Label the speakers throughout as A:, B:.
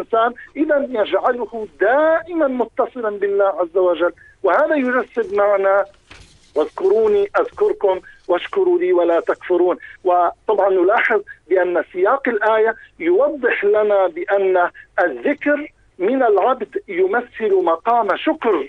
A: الإنسان إذا يجعله دائما متصلا بالله عز وجل. وهذا يجسد معنى واذكروني أذكركم واشكروا لي ولا تكفرون. وطبعا نلاحظ بأن سياق الآية يوضح لنا بأن الذكر من العبد يمثل مقام شكر،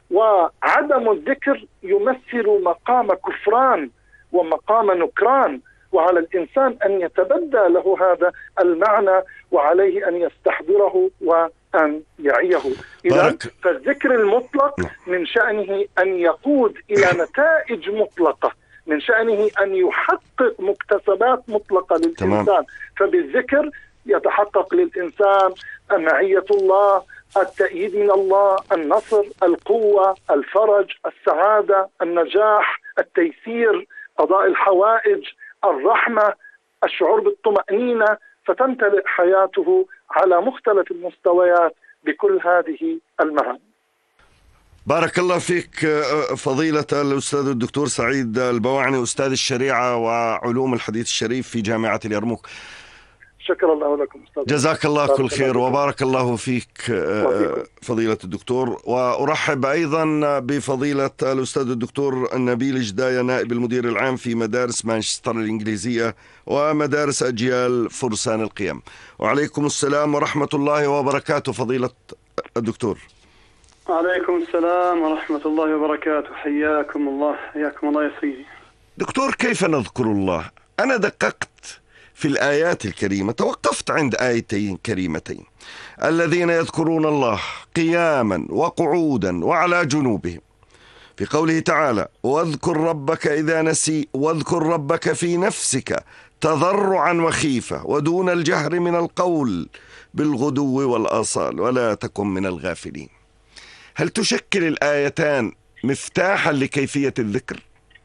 A: وعدم الذكر يمثل مقام كفران ومقام نكران، وعلى الإنسان أن يتبدى له هذا المعنى وعليه أن يستحضره وأن يعيه. إذن فالذكر المطلق من شأنه أن يقود إلى نتائج مطلقة، من شأنه أن يحقق مكتسبات مطلقة للإنسان. فبالذكر يتحقق للإنسان معية الله، التأييد من الله، النصر، القوة، الفرج، السعادة، النجاح، التيسير، قضاء الحوائج، الرحمة، الشعور بالطمأنينة، فتمتلئ حياته على مختلف المستويات بكل هذه المعاني.
B: بارك الله فيك فضيلة الأستاذ الدكتور سعيد البواعني، أستاذ الشريعة وعلوم الحديث الشريف في جامعة اليرموك.
A: شكرا الله لكم أستاذ.
B: جزاك الله كل خير وبارك الله فيك فضيلة الدكتور. وأرحب أيضا بفضيلة الأستاذ الدكتور نبيل جداية، نائب المدير العام في مدارس مانشستر الإنجليزية ومدارس أجيال فرسان القيم. وعليكم السلام ورحمة الله وبركاته فضيلة الدكتور.
C: وعليكم السلام ورحمة الله وبركاته. حياكم الله يا سيدي.
B: دكتور، كيف نذكر الله؟ أنا دققت في الآيات الكريمة، توقفت عند آيتين كريمتين: الذين يذكرون الله قياما وقعودا وعلى جنوبهم، في قوله تعالى: واذكر ربك إذا نسي واذكر ربك في نفسك تضرعا وخيفة ودون الجهر من القول بالغدو والآصال ولا تكن من الغافلين. هل تشكل الآيتان مفتاحا لكيفية الذكر؟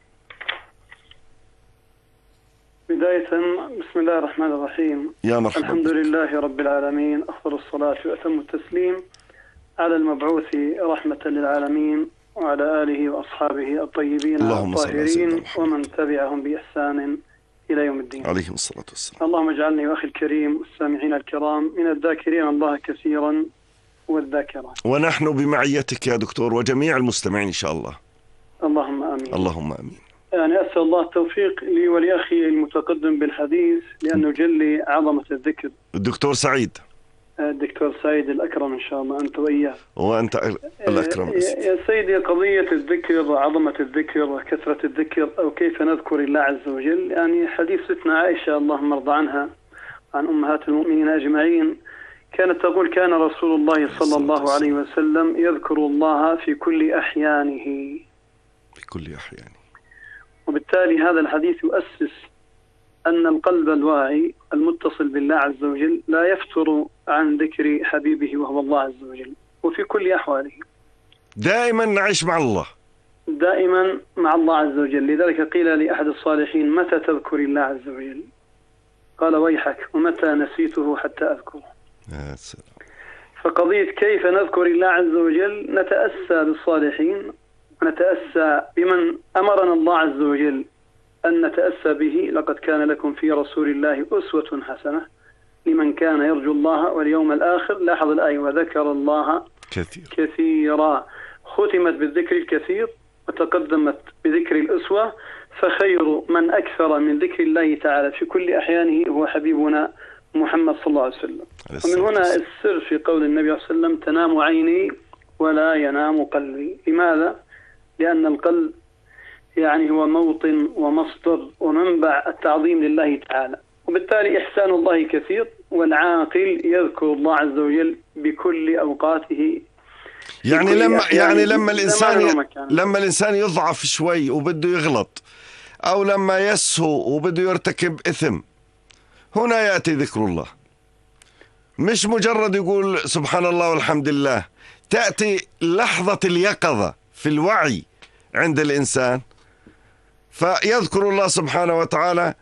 C: بداية بسم الله الرحمن الرحيم.
B: يا مرحبا.
C: الحمد لله رب العالمين، أفضل الصلاة وأتم التسليم على المبعوث رحمة للعالمين وعلى آله وأصحابه الطيبين الطاهرين ومن تبعهم بإحسان إلى يوم الدين
B: عليهم الصلاة والسلام.
C: اللهم اجعلني وأخي الكريم والسامعين الكرام من الذاكرين الله كثيرا والذاكرات.
B: ونحن بمعيتك يا دكتور وجميع المستمعين إن شاء الله.
C: اللهم آمين.
B: اللهم آمين.
C: يعني أسأل الله التوفيق لي ولأخي المتقدم بالحديث لأنه جل عظمة الذكر.
B: الدكتور سعيد.
C: الدكتور سعيد الأكرم إن شاء الله، أنت وإياه.
B: وأنت الأكرم.
C: يا سيدي، قضية الذكر وعظمة الذكر وكثرة الذكر أو كيف نذكر الله عز وجل، يعني حديث ستنا عائشة اللهم ارضى عنها عن أمهات المؤمنين أجمعين، كانت تقول: كان رسول الله صلى الله عليه وسلم يذكر الله في كل أحيانه.
B: في كل أحيانه.
C: وبالتالي هذا الحديث يؤسس أن القلب الواعي المتصل بالله عز وجل لا يفتر عن ذكر حبيبه وهو الله عز وجل، وفي كل أحواله
B: دائما نعيش مع الله،
C: دائما مع الله عز وجل. لذلك قيل لأحد الصالحين: متى تذكر الله عز وجل؟ قال: ويحك، ومتى نسيته حتى أذكره. فقضية كيف نذكر الله عز وجل نتأسى بالصالحين ونتأسى بمن أمرنا الله عز وجل أن نتأسى به. لقد كان لكم في رسول الله أسوة حسنة لمن كان يرجو الله واليوم الآخر. لاحظ الآية: وذكر الله كثيرا. ختمت بالذكر الكثير وتقدمت بذكر الأسوة، فخير من أكثر من ذكر الله تعالى في كل أحيانه هو حبيبنا محمد صلى الله عليه وسلم. ومن هنا السر في قول النبي صلى الله عليه وسلم: تنام عيني ولا ينام قلبي. لماذا؟ لأن القلب يعني هو موطن ومصدر ومنبع التعظيم لله تعالى، وبالتالي إحسان الله كثير، والعاقل يذكر الله عز وجل بكل أوقاته.
B: يعني لما الإنسان يضعف شوي وبده يغلط، أو لما يسهو وبده يرتكب إثم، هنا يأتي ذكر الله، مش مجرد يقول سبحان الله والحمد لله. تأتي لحظة اليقظة في الوعي عند الإنسان، فيذكر الله سبحانه وتعالى،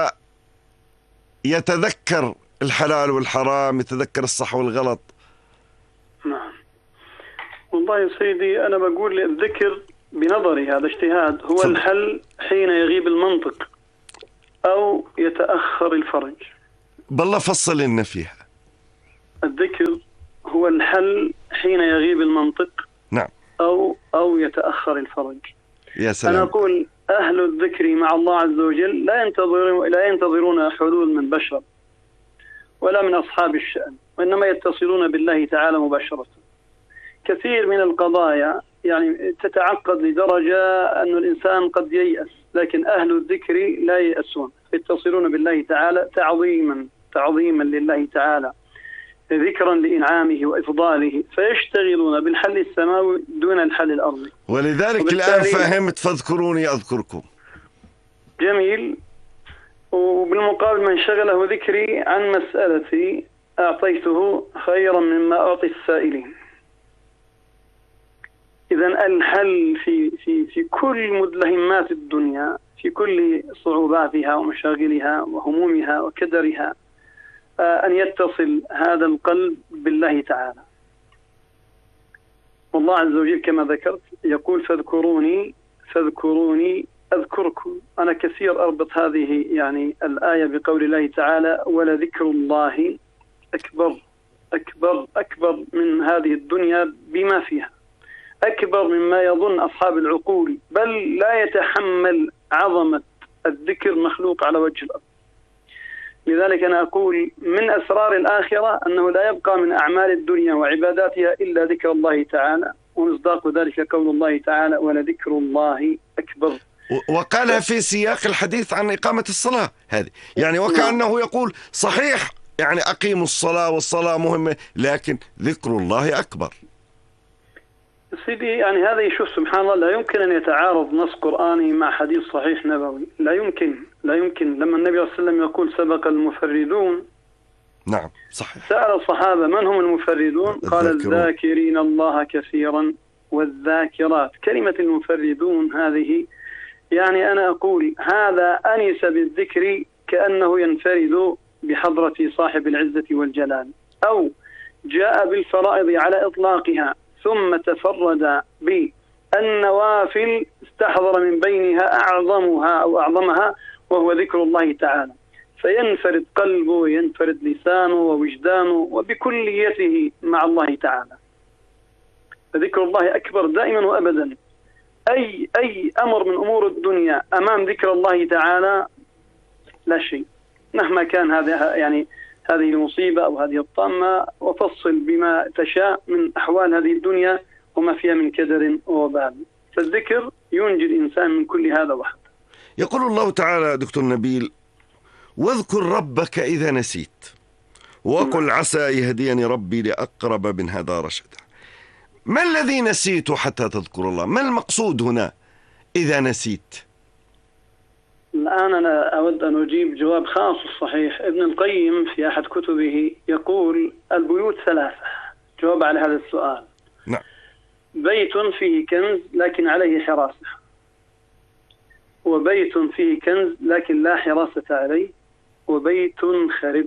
B: فيتذكر الحلال والحرام، يتذكر الصح والغلط.
C: نعم والله يا سيدي، أنا بقول الذكر بنظري هذا اجتهاد هو الحل حين يغيب المنطق أو يتأخر الفرج.
B: بالله فصل لنا فيها.
C: الذكر هو الحل حين يغيب المنطق.
B: نعم.
C: أو يتأخر الفرج.
B: يا سلام.
C: أنا أقول أهل الذكر مع الله عز وجل لا ينتظرون حلول من بشر ولا من أصحاب الشأن، وإنما يتصلون بالله تعالى مباشرة. كثير من القضايا يعني تتعقد لدرجة أن الإنسان قد ييأس، لكن أهل الذكر لا ييأسون، يتصلون بالله تعالى تعظيما لله تعالى، ذكرا لإنعامه وإفضاله، فيشتغلون بالحل السماوي دون الحل الأرضي.
B: ولذلك الآن فهمت فاذكروني أذكركم.
C: جميل. وبالمقابل من شغله ذكري عن مسألتي أعطيته خيرا مما أعطي السائلين. إذن الحل في كل مدلهمات الدنيا، في كل صعوباتها ومشاغلها وهمومها وكدرها، أن يتصل هذا القلب بالله تعالى. والله عز وجل كما ذكرت يقول فاذكروني أذكركم. أنا كثير أربط هذه يعني الآية بقول الله تعالى ولذكر الله أكبر من هذه الدنيا بما فيها، أكبر مما يظن أصحاب العقول، بل لا يتحمل عظمة الذكر مخلوق على وجه الأرض. لذلك أنا أقول من أسرار الآخرة أنه لا يبقى من أعمال الدنيا وعباداتها إلا ذكر الله تعالى، ومصداق ذلك قول الله تعالى ولذكر الله أكبر.
B: وقالها في سياق الحديث عن إقامة الصلاة هذه، يعني وكأنه يقول صحيح يعني أقيموا الصلاة والصلاة مهمة، لكن ذكر الله أكبر.
C: سيدي يعني هذا يشوف سبحان الله لا يمكن أن يتعارض نص قرآني مع حديث صحيح نبوي، لا يمكن. لما النبي صلى الله عليه وسلم يقول سبق المفردون.
B: نعم صحيح.
C: سأل الصحابة من هم المفردون؟ قال الذاكرين الله كثيرا والذاكرات. كلمة المفردون هذه يعني أنا أقول هذا أنس بالذكر كأنه ينفرد بحضرة صاحب العزة والجلال، أو جاء بالفرائض على إطلاقها ثم تفرد بالنوافل استحضر من بينها أعظمها وهو ذكر الله تعالى، فينفرد قلبه وينفرد لسانه ووجدانه وبكليته مع الله تعالى. فذكر الله أكبر دائما وأبدا. أي أمر من أمور الدنيا أمام ذكر الله تعالى لا شيء، مهما كان هذا يعني هذه المصيبة أو هذه الطامة، وفصل بما تشاء من أحوال هذه الدنيا وما فيها من كدر ووبال. فالذكر ينجي الإنسان من كل هذا وحده.
B: يقول الله تعالى دكتور نبيل واذكر ربك إذا نسيت وقل عسى يهديني ربي لأقرب من هذا رشدا. ما الذي نسيت حتى تذكر الله؟ ما المقصود هنا إذا نسيت؟
C: الآن أنا أود أن أجيب جواب خاص صحيح. ابن القيم في أحد كتبه يقول البيوت ثلاثة. جواب على هذا السؤال.
B: نعم.
C: بيت فيه كنز لكن عليه حراسة، وبيت فيه كنز لكن لا حراسة عليه، وبيت خرب.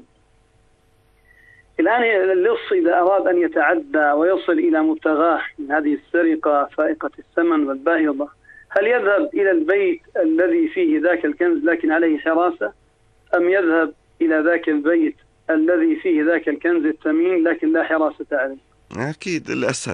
C: الآن اللص إذا أراد أن يتعدى ويصل إلى مبتغاه من هذه السرقة فائقة الثمن والباهظة، هل يذهب إلى البيت الذي فيه ذاك الكنز لكن عليه حراسة، أم يذهب إلى ذاك البيت الذي فيه ذاك الكنز الثمين لكن لا حراسة عليه؟
B: أكيد الأسهل.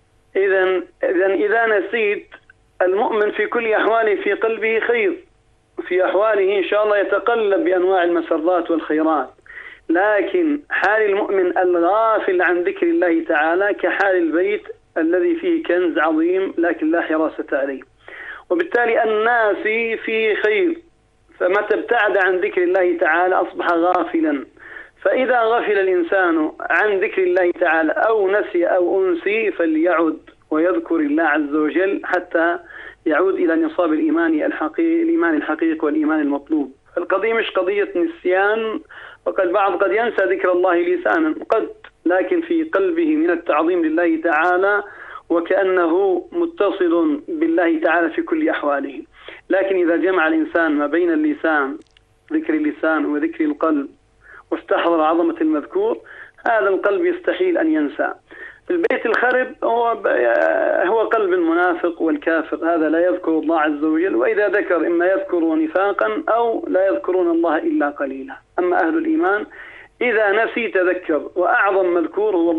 C: إذا نسيت، المؤمن في كل أحواله في قلبه خير، في أحواله إن شاء الله يتقلب بأنواع المسرات والخيرات، لكن حال المؤمن الغافل عن ذكر الله تعالى كحال البيت الذي فيه كنز عظيم لكن لا حراسة عليه. وبالتالي الناس فيه خير، فمتى ابتعد عن ذكر الله تعالى أصبح غافلا. فإذا غفل الإنسان عن ذكر الله تعالى أو نسي أو أنسي فليعد ويذكر الله عز وجل حتى يعود إلى نصاب الإيمان الحقيقي والإيمان المطلوب. القضية مش قضية نسيان، وقد بعض قد ينسى ذكر الله لسانا لكن في قلبه من التعظيم لله تعالى وكأنه متصل بالله تعالى في كل أحواله. لكن إذا جمع الإنسان ما بين اللسان، ذكر اللسان وذكر القلب، واستحضر عظمة المذكور، هذا القلب يستحيل أن ينسى. البيت الخرب هو قلب المنافق والكافر، هذا لا يذكر الله عز وجل، وإذا ذكر إما يذكر نفاقا أو لا يذكرون الله إلا قليلا. أما أهل الإيمان إذا نسي تذكر، وأعظم مذكور هو